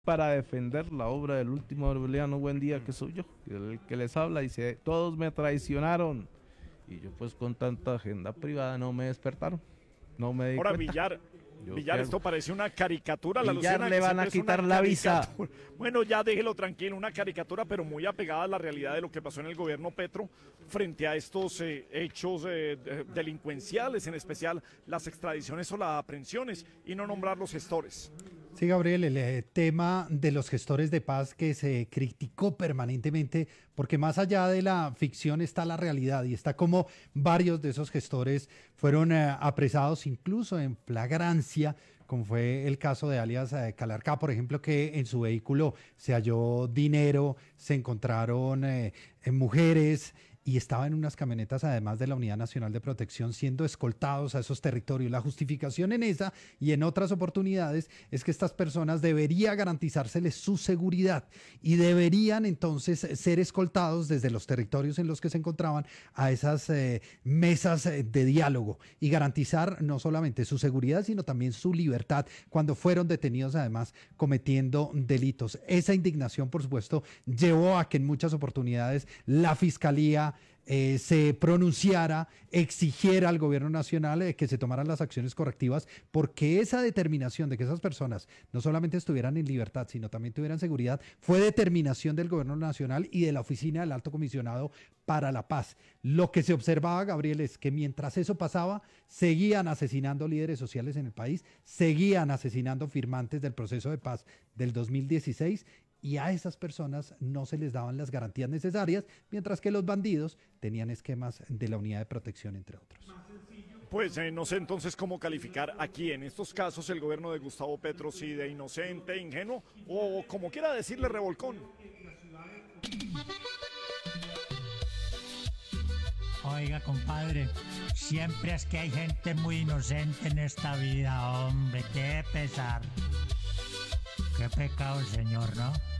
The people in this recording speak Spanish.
para defender la obra del último Aureliano Buendía, que soy yo, el que les habla, dice, todos me traicionaron. Y yo pues con tanta agenda privada no me despertaron, no me di Ahora, cuenta. Villar, esto parece una caricatura. La Villar Luciana le que van a siempre es quitar una la visa. caricatura. Bueno, ya déjelo tranquilo, una caricatura, pero muy apegada a la realidad de lo que pasó en el gobierno Petro frente a estos hechos delincuenciales, en especial las extradiciones o las aprehensiones, y no nombrar los gestores. Sí, Gabriel, el tema de los gestores de paz que se criticó permanentemente, porque más allá de la ficción está la realidad y está como varios de esos gestores fueron apresados incluso en flagrancia, como fue el caso de alias Calarcá, por ejemplo, que en su vehículo se halló dinero, se encontraron mujeres y estaban en unas camionetas, además de la Unidad Nacional de Protección, siendo escoltados a esos territorios. La justificación en esa y en otras oportunidades es que estas personas debería garantizárseles su seguridad y deberían entonces ser escoltados desde los territorios en los que se encontraban a esas mesas de diálogo y garantizar no solamente su seguridad, sino también su libertad cuando fueron detenidos, además, cometiendo delitos. Esa indignación, por supuesto, llevó a que en muchas oportunidades la Fiscalía se pronunciara, exigiera al gobierno nacional que se tomaran las acciones correctivas, porque esa determinación de que esas personas no solamente estuvieran en libertad, sino también tuvieran seguridad, fue determinación del gobierno nacional y de la oficina del Alto Comisionado para la Paz. Lo que se observaba, Gabriel, es que mientras eso pasaba, seguían asesinando líderes sociales en el país, seguían asesinando firmantes del proceso de paz del 2016, y a esas personas no se les daban las garantías necesarias, mientras que los bandidos tenían esquemas de la Unidad de Protección, entre otros. Pues no sé entonces cómo calificar aquí en estos casos el gobierno de Gustavo Petro, si de inocente, ingenuo o como quiera decirle revolcón. Oiga, compadre, siempre es que hay gente muy inocente en esta vida, hombre, qué pesar. Qué pecado, señor, ¿no?